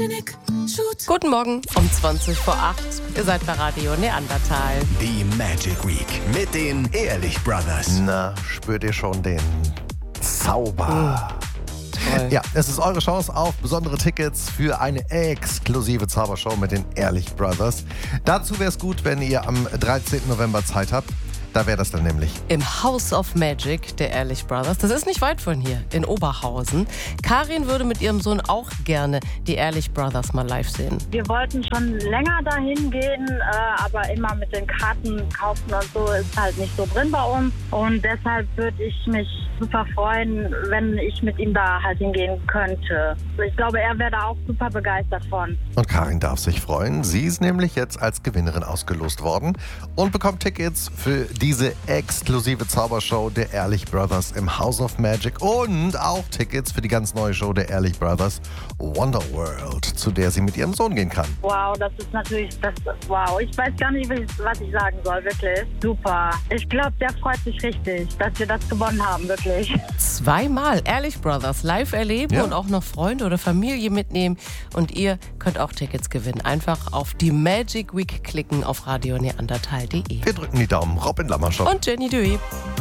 Janik, shoot. Guten Morgen um 20 vor 8. Ihr seid bei Radio Neandertal. Die Magic Week mit den Ehrlich Brothers. Na, spürt ihr schon den Zauber? Toll. Ja, es ist eure Chance auf besondere Tickets für eine exklusive Zaubershow mit den Ehrlich Brothers. Dazu wäre es gut, wenn ihr am 13. November Zeit habt. Da wäre das dann nämlich. Im House of Magic der Ehrlich Brothers. Das ist nicht weit von hier, in Oberhausen. Karin würde mit ihrem Sohn auch gerne die Ehrlich Brothers mal live sehen. Wir wollten schon länger dahin gehen, aber immer mit den Karten kaufen und so ist halt nicht so drin bei uns. Und deshalb würde ich mich super freuen, wenn ich mit ihm da halt hingehen könnte. Ich glaube, er wäre da auch super begeistert von. Und Karin darf sich freuen. Sie ist nämlich jetzt als Gewinnerin ausgelost worden und bekommt Tickets für diese exklusive Zaubershow der Ehrlich Brothers im House of Magic und auch Tickets für die ganz neue Show der Ehrlich Brothers Wonderworld, zu der sie mit ihrem Sohn gehen kann. Wow, das ist natürlich wow. Ich weiß gar nicht, was ich sagen soll, wirklich. Super. Ich glaube, der freut sich richtig, dass wir das gewonnen haben, wirklich. Zweimal Ehrlich Brothers live erleben und auch noch Freunde oder Familie mitnehmen. Und ihr könnt auch Tickets gewinnen. Einfach auf die Magic Week klicken auf radioneandertal.de. Wir drücken die Daumen. Robin Lammerschott Und Jenny Dewey.